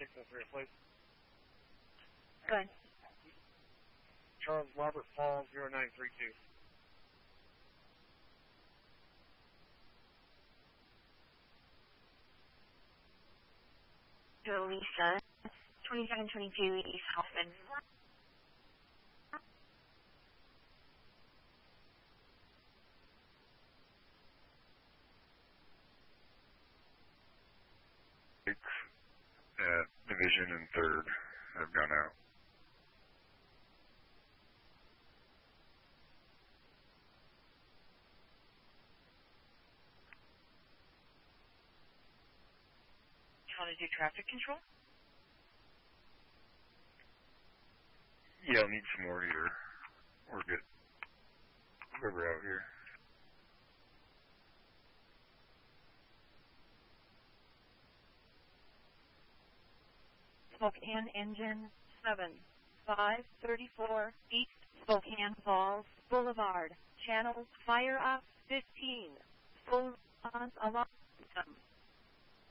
603, please. Good. Charles Robert Falls, 0932. To Lisa, 2722 East Hoffman. At Division and 3rd have gone out. You want to do traffic control? Yeah, I'll need some more here. We're good. Whoever out here. Spokane Engine 7534 East Spokane Falls Boulevard. Channel fire up 15. Full on alarm system.